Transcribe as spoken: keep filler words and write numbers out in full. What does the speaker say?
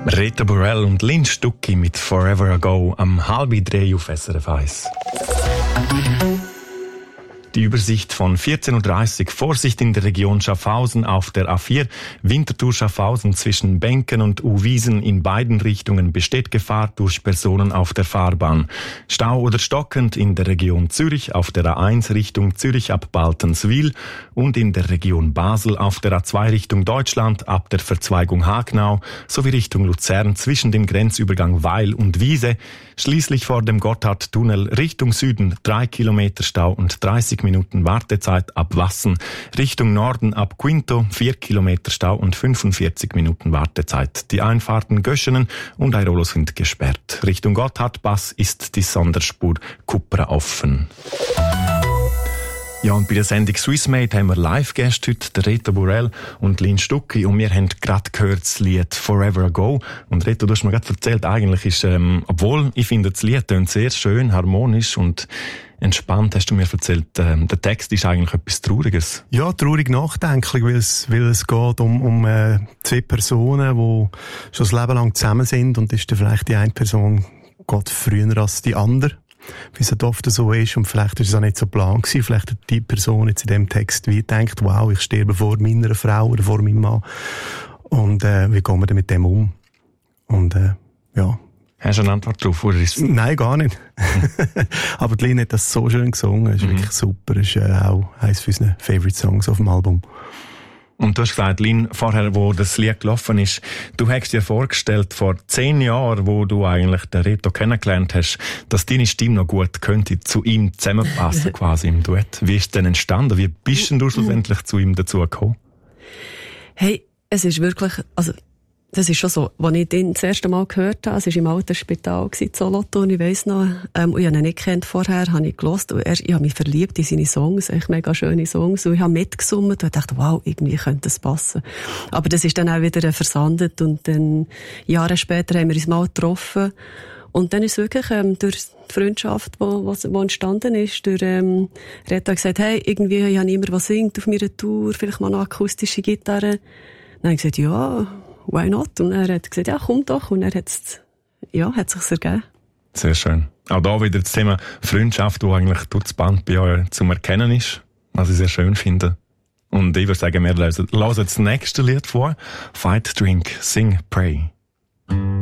Rita Burrell und Lynn Stucki mit Forever Ago am halb drei auf S R F eins. Die Übersicht von vierzehn Uhr dreißig. Vorsicht in der Region Schaffhausen auf der A vier. Winterthur Schaffhausen zwischen Benken und Uwiesen in beiden Richtungen besteht Gefahr durch Personen auf der Fahrbahn. Stau oder stockend in der Region Zürich auf der A eins Richtung Zürich ab Baltenswil und in der Region Basel auf der A zwei Richtung Deutschland ab der Verzweigung Hagnau sowie Richtung Luzern zwischen dem Grenzübergang Weil und Wiese. Schließlich vor dem Gotthardtunnel Richtung Süden drei Kilometer Stau und dreißig Minuten Wartezeit ab Wassen. Richtung Norden ab Quinto vier Kilometer Stau und fünfundvierzig Minuten Wartezeit. Die Einfahrten Göschenen und Airolo sind gesperrt. Richtung Gotthardpass ist die Sonderspur Kupra offen. Ja, und bei der Sendung Swissmade haben wir Live-Gäste heute, der Rita Burrell und Lynn Stucki. Und wir haben gerade gehört das Lied Forever Ago. Und Rita, du hast mir gerade erzählt, eigentlich ist, ähm, obwohl ich finde, das Lied tönt sehr schön, harmonisch und entspannt, hast du mir erzählt, ähm, der Text ist eigentlich etwas Trauriges. Ja, traurig nachdenklich, weil es, weil es geht um, um äh, zwei Personen, die schon das Leben lang zusammen sind und ist dann vielleicht die eine Person geht früher als die andere. Wie es halt oft so ist, und vielleicht ist es auch nicht so plan gewesen, vielleicht hat die Person jetzt in dem Text wie gedacht, wow, ich sterbe vor meiner Frau oder vor meinem Mann. Und äh, wie gehen wir denn mit dem um? Und äh, ja. Hast du eine Antwort drauf? Oder ist Nein, gar nicht. Aber die Lynn hat das so schön gesungen, ist mhm. wirklich super, ist äh, auch eines von unseren Favorite Songs auf dem Album. Und du hast gesagt, Lynn, vorher, wo das Lied gelaufen ist, du hast dir vorgestellt, vor zehn Jahren, wo du eigentlich den Reto kennengelernt hast, dass deine Stimme noch gut könnte zu ihm zusammenpassen, quasi im Duett. Wie ist denn entstanden? Wie bist denn du schlussendlich zu ihm dazu gekommen? Hey, es ist wirklich, also, das ist schon so, als ich den das erste Mal gehört habe, es war im alten Spital in Solothurn, ich weiss noch, ähm, und ich habe ihn nicht gekannt vorher, habe ich gehört, und er, ich habe mich verliebt in seine Songs, echt mega schöne Songs, und ich habe mitgesummt und dachte, wow, irgendwie könnte das passen. Aber das ist dann auch wieder versandet, und dann, Jahre später haben wir uns mal getroffen, und dann ist es wirklich, ähm, durch die Freundschaft, die, die, die entstanden ist, durch, ähm, er hat gesagt, hey, irgendwie, ich habe niemand, der singt auf meiner Tour, vielleicht mal eine akustische Gitarre. Dann habe ich gesagt, ja, why not? Und er hat gesagt, ja, komm doch. Und er hat's, ja, hat sich's ergeben. Sehr schön. Auch da wieder das Thema Freundschaft, wo eigentlich das Band bei euch zum Erkennen ist, was ich sehr schön finde. Und ich würde sagen, wir hören das nächste Lied vor. Fight, Drink, Sing, Pray.